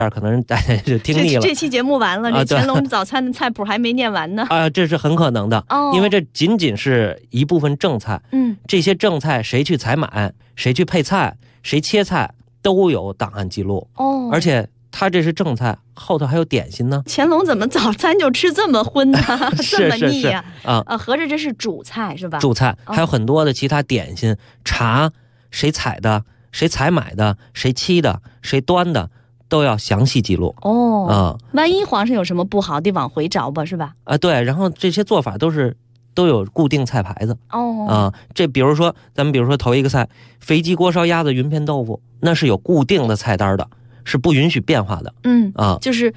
可能大家就听腻了。 这期节目完了，这乾隆早餐的菜谱还没念完呢。 这是很可能的，因为这仅仅是一部分正菜。这些正菜谁去采买，谁去配菜，谁切菜，都有档案记录。而且他这是正菜，后头还有点心呢。 乾隆怎么早餐就吃这么荤呢？这么腻呀？合着这是主菜是吧？ 主菜还有很多的其他点心，茶谁采的，谁采买的，谁沏的，谁端的，都要详细记录。 万一皇上有什么不好，得往回找吧，是吧？ 对，然后这些做法都有固定菜牌子。这比如说咱们头一个菜肥鸡锅烧鸭子云片豆腐，那是有固定的菜单的，是不允许变化的。 就是